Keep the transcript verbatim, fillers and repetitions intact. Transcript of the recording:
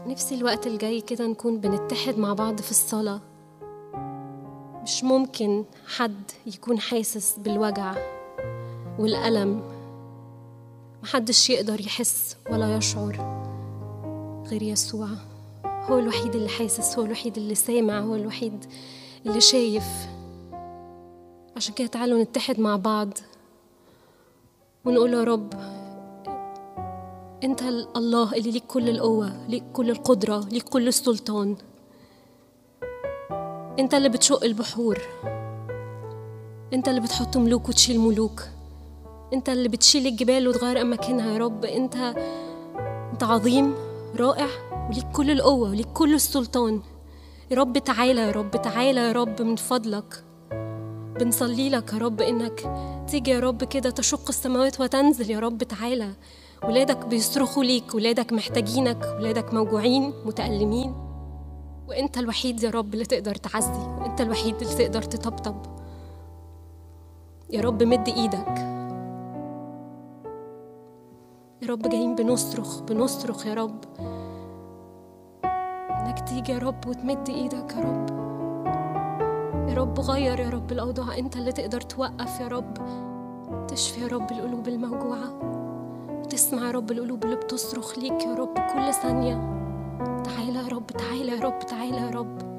نفسي الوقت الجاي كده نكون بنتحد مع بعض في الصلاة. مش ممكن حد يكون حاسس بالوجع والألم، محدش يقدر يحس ولا يشعر غير يسوع. هو الوحيد اللي حاسس، هو الوحيد اللي سامع، هو الوحيد اللي شايف. عشان كده تعالوا نتحد مع بعض ونقول يا رب انت الله اللي ليك كل القوة، ليك كل القدرة، ليك كل السلطان. انت اللي بتشق البحور، انت اللي بتحط ملوك وتشيل ملوك، انت اللي بتشيل الجبال وتغير اماكنها. يا رب انت انت عظيم رائع وليك كل القوة وليك كل السلطان. يا رب تعالى، يا رب تعالى، يا رب من فضلك بنصلي لك يا رب انك تيجي يا رب كده تشق السماوات وتنزل. يا رب تعالى، ولادك بيصرخوا ليك، ولادك محتاجينك، ولادك موجوعين متألمين، وانت الوحيد يا رب اللي تقدر تعزي، انت الوحيد اللي تقدر تطبطب. يا رب مد ايدك يا رب، جايين بنصرخ بنصرخ يا رب انك تيجي يا رب وتمد ايدك. يا رب يا رب غير يا رب الاوضاع، انت اللي تقدر توقف يا رب، تشفي يا رب القلوب الموجوعة، تسمع يا رب القلوب اللي بتصرخ ليك يا رب كل ثانية. تعالى يا رب، تعالى يا رب، تعالى يا رب.